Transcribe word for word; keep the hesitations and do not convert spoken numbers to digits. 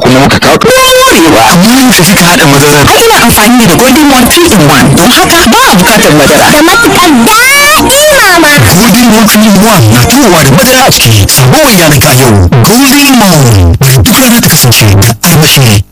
kuma muka kawo ɗorewa. Amma yaushe kika haɗa madarar? Ai ina amfani da Golden Moon three in one don haka ba a bukatar madara. Da matuƙar daɗi mama. Golden Moon three in one na towa da madara a ciki. Sabuwar yanar ka yau. Golden Moon. Bari duk rana ta kasance da armashi.